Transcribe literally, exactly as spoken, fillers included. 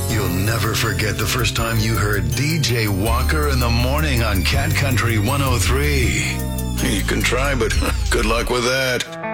You'll never forget the first time you heard D J Walker in the morning on Cat Country one oh three. You can try, but good luck with that.